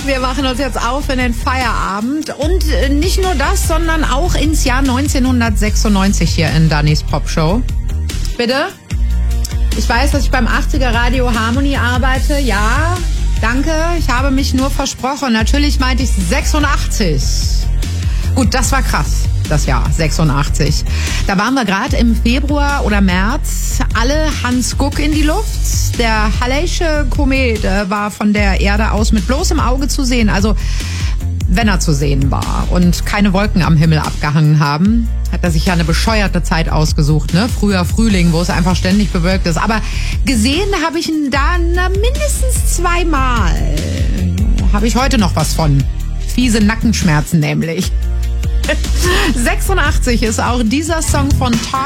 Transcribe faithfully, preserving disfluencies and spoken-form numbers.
Wir machen uns jetzt auf in den Feierabend. Und nicht nur das, sondern auch ins Jahr neunzehnhundertsechsundneunzig hier in Dannys Popshow. Bitte? Ich weiß, dass ich beim achtziger Radio Harmony arbeite. Ja, danke. Ich habe mich nur versprochen. Natürlich meinte ich sechsundachtzig. Gut, das war krass, das Jahr sechsundachtzig. Da waren wir gerade im Februar oder März alle Hans Guck in die Luft. Der Halley'sche Komet war von der Erde aus mit bloßem Auge zu sehen. Also wenn er zu sehen war und keine Wolken am Himmel abgehangen haben, hat er sich ja eine bescheuerte Zeit ausgesucht, ne? Früher Frühling, wo es einfach ständig bewölkt ist. Aber gesehen habe ich ihn da na, mindestens zweimal. Habe ich heute noch was von. Fiese Nackenschmerzen nämlich. sechsundachtzig ist auch dieser Song von Talk